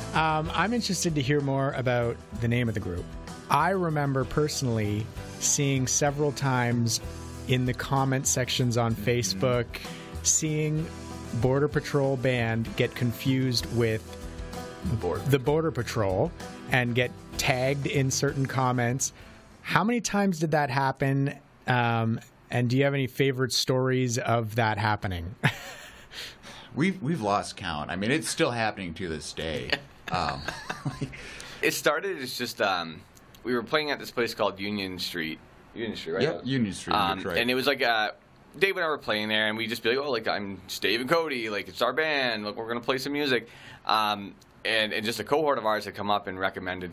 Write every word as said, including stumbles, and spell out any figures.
Um, I'm interested to hear more about the name of the group. I remember personally seeing several times in the comment sections on Facebook, seeing Border Patrol Band get confused with The Border. the Border Patrol and get tagged in certain comments. How many times did that happen? Um, and do you have any favorite stories of that happening? We've we've lost count. I mean, it's still happening to this day. Um, It started as just um, we were playing at this place called Union Street. Union Street, right? Yep, Union Street. Um, That's right. And it was like uh, Dave and I were playing there, and we just be like, "Oh, like I'm Dave and Cody. Like it's our band. Like we're gonna play some music." Um, and and just a cohort of ours had come up and recommended